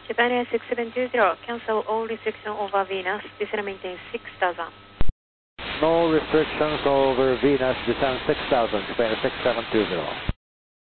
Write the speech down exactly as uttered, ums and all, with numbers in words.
Japan Air six seven two zero, cancel all restriction over Venus, descend and maintain six thousand. No restrictions over Venus, descend six thousand, Japan Air six seven two zero.